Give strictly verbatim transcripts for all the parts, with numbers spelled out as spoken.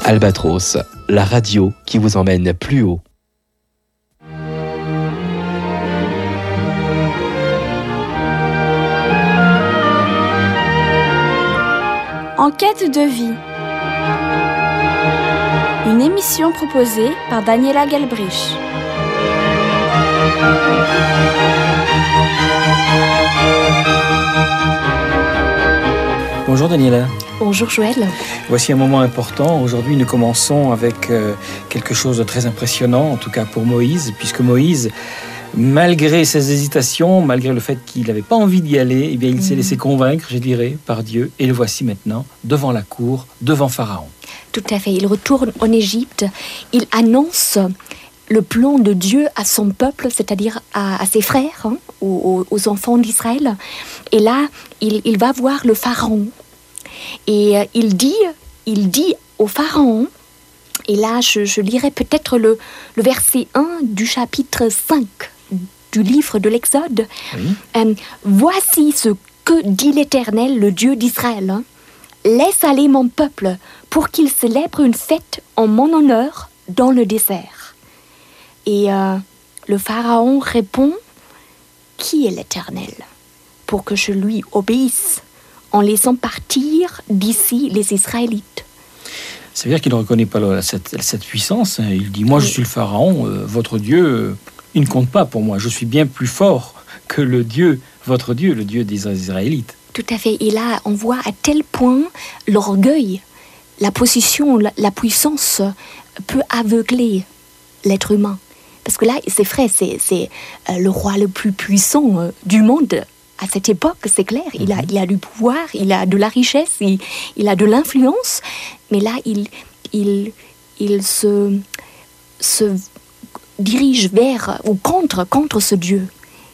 Albatros, la radio qui vous emmène plus haut. En quête de vie. Une émission proposée par Daniela Galbrich. Bonjour Daniela. Bonjour Joël. Voici un moment important. Aujourd'hui, nous commençons avec euh, quelque chose de très impressionnant, en tout cas pour Moïse, puisque Moïse, malgré ses hésitations, malgré le fait qu'il n'avait pas envie d'y aller, eh bien, il mmh. s'est laissé convaincre, je dirais, par Dieu. Et le voici maintenant, devant la cour, devant Pharaon. Tout à fait. Il retourne en Égypte. Il annonce le plan de Dieu à son peuple, c'est-à-dire à, à ses frères, hein, aux, aux enfants d'Israël. Et là, il, il va voir le Pharaon. Et euh, il dit, il dit au Pharaon, et là je, je lirai peut-être le, le verset un du chapitre cinq du livre de l'Exode. Oui. Euh, Voici ce que dit l'Éternel, le Dieu d'Israël. Hein. Laisse aller mon peuple pour qu'il célèbre une fête en mon honneur dans le désert. Et euh, le Pharaon répond, qui est l'Éternel pour que je lui obéisse en laissant partir d'ici les Israélites. Ça veut dire qu'il ne reconnaît pas cette, cette puissance. Il dit, moi oui. je suis le Pharaon, euh, votre Dieu, euh, il ne compte pas pour moi. Je suis bien plus fort que le Dieu, votre Dieu, le Dieu des Israélites. Tout à fait. Et là, on voit à tel point l'orgueil, la position, la, la puissance peut aveugler l'être humain. Parce que là, c'est vrai, c'est, c'est euh, le roi le plus puissant euh, du monde. À cette époque, c'est clair, il a, il a du pouvoir, il a de la richesse, il, il a de l'influence, mais là, il, il, il se, se dirige vers ou contre, contre ce Dieu.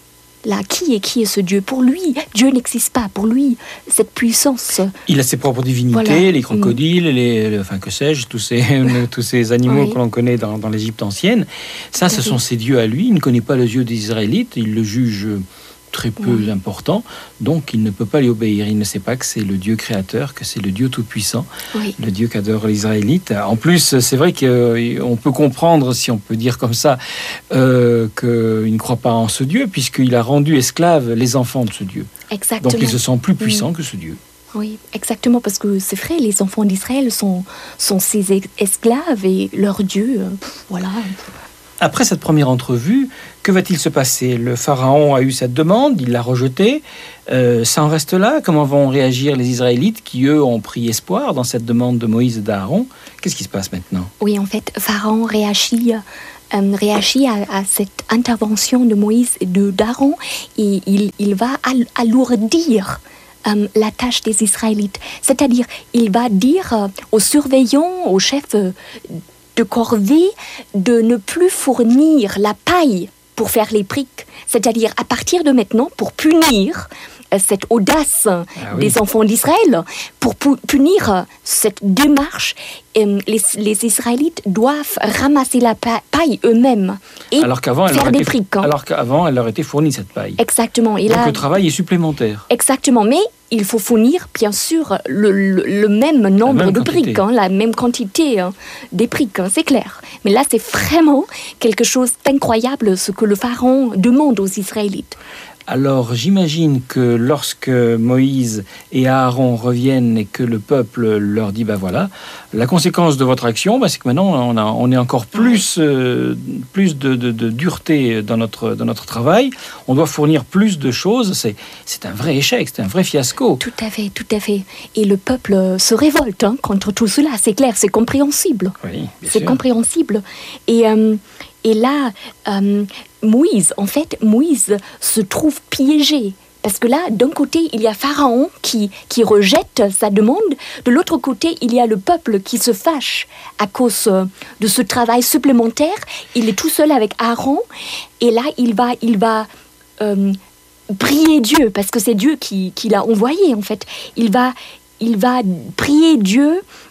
Là, qui est, qui est ce Dieu ? Pour lui, Dieu n'existe pas. Pour lui, cette puissance... Il a ses propres divinités, voilà. les crocodiles, les, les, enfin que sais-je, tous ces, tous ces animaux oui. que l'on connaît dans, dans l'Égypte ancienne. Ça, ce sont ses dieux à lui. Il ne connaît pas le Dieu des Israélites, il le juge très peu oui. important, donc il ne peut pas lui obéir. Il ne sait pas que c'est le Dieu créateur, que c'est le Dieu tout-puissant, oui. le Dieu qu'adorent les Israélites. En plus, c'est vrai qu'on peut comprendre, si on peut dire comme ça, euh, qu'il ne croit pas en ce Dieu, puisqu'il a rendu esclaves les enfants de ce Dieu. Exactement. Donc il se sent plus puissant mmh. que ce Dieu. Oui, exactement, parce que c'est vrai, les enfants d'Israël sont, sont ses esclaves et leur Dieu, pff, voilà... Après cette première entrevue, que va-t-il se passer ? Le Pharaon a eu cette demande, il l'a rejetée. Euh, ça en reste là ? Comment vont réagir les Israélites qui, eux, ont pris espoir dans cette demande de Moïse et d'Aaron ? Qu'est-ce qui se passe maintenant ? Oui, en fait, Pharaon réagit, euh, réagit à, à cette intervention de Moïse et de, d'Aaron. Et il, il va alourdir euh, la tâche des Israélites. C'est-à-dire, il va dire euh, aux surveillants, aux chefs... Euh, de corvée, de ne plus fournir la paille pour faire les briques. C'est-à-dire, à partir de maintenant, pour punir euh, cette audace ah, oui. des enfants d'Israël, pour pu- punir cette démarche, euh, les, les Israélites doivent ramasser la pa- paille eux-mêmes et alors qu'avant, faire des briques. Hein. Alors qu'avant, elle leur était fournie, cette paille. Exactement. Et donc là, le travail est supplémentaire. Exactement, mais il faut fournir, bien sûr, le, le, le même nombre même de quantité. briques, hein, la même quantité hein, des briques, hein, c'est clair. Mais là, c'est vraiment quelque chose d'incroyable, ce que le Pharaon demande aux Israélites. Alors, j'imagine que lorsque Moïse et Aaron reviennent et que le peuple leur dit, ben voilà, la conséquence de votre action, ben c'est que maintenant, on, a, on est encore plus, euh, plus de, de, de dureté dans notre, dans notre travail. On doit fournir plus de choses. C'est, c'est un vrai échec, c'est un vrai fiasco. Tout à fait, tout à fait. Et le peuple se révolte hein, contre tout cela, c'est clair, c'est compréhensible. Oui, bien c'est sûr. compréhensible. Et... Euh, Et là, euh, Moïse, en fait, Moïse se trouve piégé. Parce que là, d'un côté, il y a Pharaon qui, qui rejette sa demande. De l'autre côté, il y a le peuple qui se fâche à cause de ce travail supplémentaire. Il est tout seul avec Aaron. Et là, il va, il va euh, prier Dieu, parce que c'est Dieu qui, qui l'a envoyé, en fait. Il va, il va prier Dieu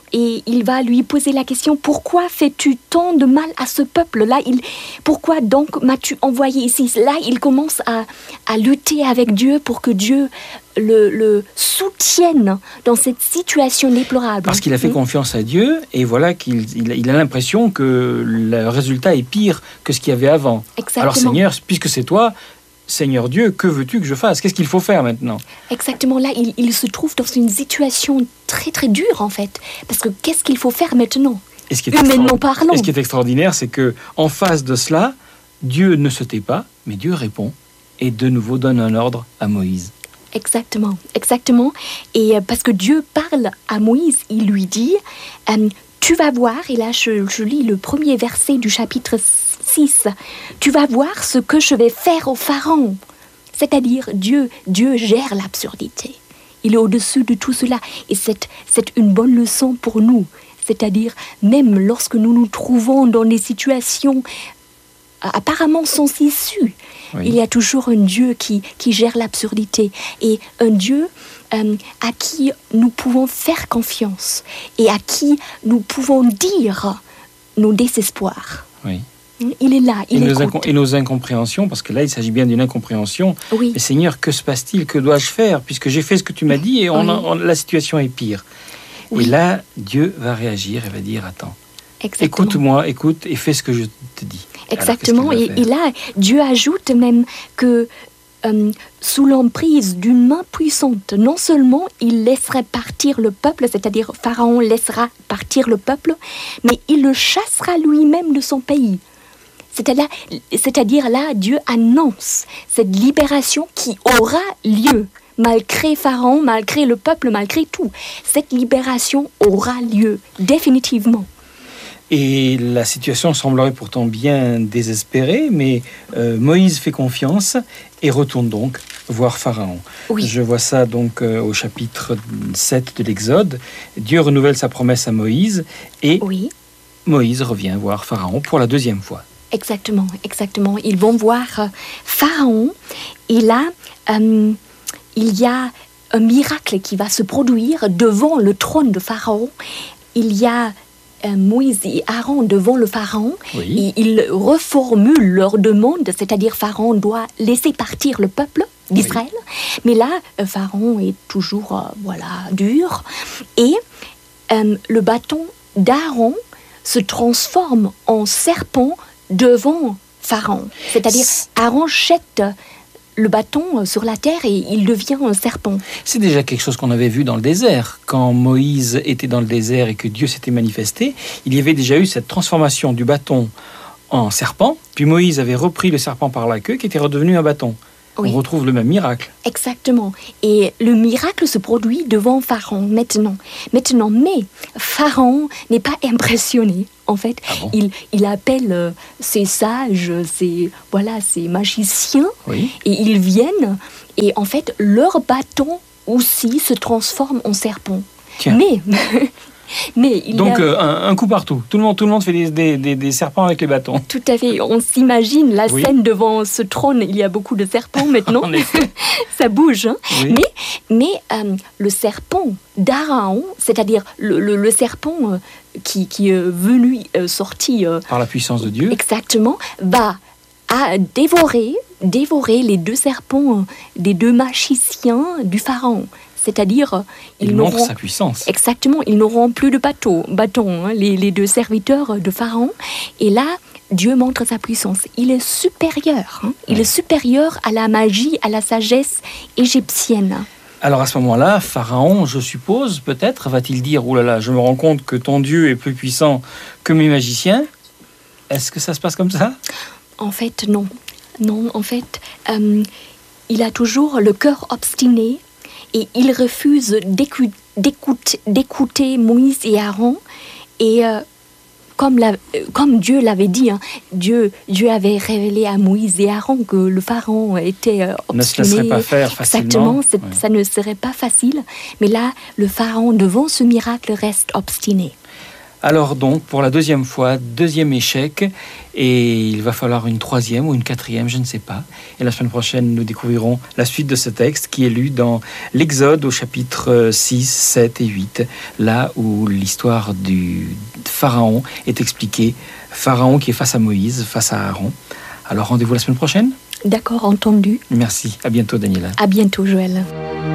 et il va lui poser la question, pourquoi fais-tu tant de mal à ce peuple? Là, il, pourquoi donc m'as-tu envoyé ici? Là, il commence à, à lutter avec Dieu pour que Dieu le, le soutienne dans cette situation déplorable. Parce qu'il a fait mmh. confiance à Dieu, et voilà qu'il il, il a l'impression que le résultat est pire que ce qu'il y avait avant. Exactement. Alors Seigneur, puisque c'est toi, Seigneur Dieu, que veux-tu que je fasse? Qu'est-ce qu'il faut faire maintenant? Exactement, là, il, il se trouve dans une situation très très dure en fait. Parce que qu'est-ce qu'il faut faire maintenant? Et ce qui est humainement parlant. Et ce qui est extraordinaire, c'est qu'en face de cela, Dieu ne se tait pas, mais Dieu répond et de nouveau donne un ordre à Moïse. Exactement, exactement. Et parce que Dieu parle à Moïse, il lui dit, euh, tu vas voir, et là je, je lis le premier verset du chapitre six, tu vas voir ce que je vais faire au Pharaon. C'est-à-dire, Dieu, Dieu gère l'absurdité. Il est au-dessus de tout cela. Et c'est, c'est une bonne leçon pour nous. C'est-à-dire, même lorsque nous nous trouvons dans des situations apparemment sans issue, oui. il y a toujours un Dieu qui, qui gère l'absurdité. Et un Dieu euh, à qui nous pouvons faire confiance et à qui nous pouvons dire nos désespoirs. Oui. Il est là, il et écoute. Nos inco- et nos incompréhensions, parce que là, il s'agit bien d'une incompréhension. Oui. Mais Seigneur, que se passe-t-il? Que dois-je faire? Puisque j'ai fait ce que tu m'as dit et on, oui. on, la situation est pire. Oui. Et là, Dieu va réagir et va dire, attends, Exactement. écoute-moi, écoute et fais ce que je te dis. Exactement. Alors, et, et là, Dieu ajoute même que euh, sous l'emprise d'une main puissante, non seulement il laisserait partir le peuple, c'est-à-dire Pharaon laissera partir le peuple, mais il le chassera lui-même de son pays. C'est-à-dire, c'est-à-dire là, Dieu annonce cette libération qui aura lieu, malgré Pharaon, malgré le peuple, malgré tout. Cette libération aura lieu, définitivement. Et la situation semblerait pourtant bien désespérée, mais euh, Moïse fait confiance et retourne donc voir Pharaon. Oui. Je vois ça donc euh, au chapitre sept de l'Exode. Dieu renouvelle sa promesse à Moïse et oui. Moïse revient voir Pharaon pour la deuxième fois. Exactement, exactement. Ils vont voir Pharaon et là, euh, il y a un miracle qui va se produire devant le trône de Pharaon. Il y a euh, Moïse et Aaron devant le Pharaon oui. et ils reformulent leur demande, c'est-à-dire Pharaon doit laisser partir le peuple d'Israël. Oui. Mais là, Pharaon est toujours euh, voilà, dur et euh, le bâton d'Aaron se transforme en serpent devant Pharaon. C'est-à-dire, Aaron jette le bâton sur la terre et il devient un serpent. C'est déjà quelque chose qu'on avait vu dans le désert. Quand Moïse était dans le désert et que Dieu s'était manifesté, il y avait déjà eu cette transformation du bâton en serpent, puis Moïse avait repris le serpent par la queue qui était redevenu un bâton. Oui. On retrouve le même miracle. Exactement. Et le miracle se produit devant Pharaon maintenant. Maintenant, mais Pharaon n'est pas impressionné. En fait, ah bon? il, il appelle euh, ses sages, ses, voilà, ses magiciens, oui. et ils viennent. Et en fait, leur bâton aussi se transforme en serpent. Tiens. Mais... Mais il Donc a... euh, un, un coup partout. Tout le monde, tout le monde fait des, des, des, des serpents avec les bâtons. Tout à fait. On s'imagine la oui. scène devant ce trône. Il y a beaucoup de serpents maintenant. En effet. Ça bouge. Hein. Oui. Mais, mais euh, le serpent d'Aaron, c'est-à-dire le, le, le serpent euh, qui, qui est venu, euh, sorti... Euh, par la puissance de Dieu. Exactement. Va à dévorer, dévorer les deux serpents euh, des deux magiciens du Pharaon. C'est-à-dire, ils il montre sa puissance. Exactement, ils n'auront plus de bateau, bâton, hein, les, les deux serviteurs de Pharaon. Et là, Dieu montre sa puissance. Il est supérieur. Hein, il ouais. est supérieur à la magie, à la sagesse égyptienne. Alors à ce moment-là, Pharaon, je suppose, peut-être, va-t-il dire « Oh là là, je me rends compte que ton Dieu est plus puissant que mes magiciens ». Est-ce que ça se passe comme ça? En fait, non. Non, en fait, euh, il a toujours le cœur obstiné. Et il refuse d'écouter, d'écouter, d'écouter Moïse et Aaron. Et euh, comme, la, comme Dieu l'avait dit, hein, Dieu, Dieu avait révélé à Moïse et Aaron que le Pharaon était euh, obstiné. Ne se laisserait pas faire facilement. Exactement, ouais. Ça ne serait pas facile. Mais là, le Pharaon, devant ce miracle, reste obstiné. Alors donc, pour la deuxième fois, deuxième échec, et il va falloir une troisième ou une quatrième, je ne sais pas. Et la semaine prochaine, nous découvrirons la suite de ce texte qui est lu dans l'Exode au chapitre six, sept et huit, là où l'histoire du Pharaon est expliquée. Pharaon qui est face à Moïse, face à Aaron. Alors rendez-vous la semaine prochaine. D'accord, entendu. Merci, à bientôt Daniela. À bientôt Joël.